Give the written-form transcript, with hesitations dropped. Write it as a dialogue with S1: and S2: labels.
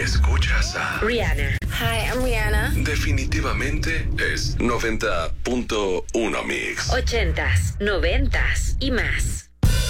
S1: Escuchas a
S2: Rihanna.
S3: Hi, I'm Rihanna.
S1: Definitivamente es 90.1 Mix.
S2: 80s, 90s y más.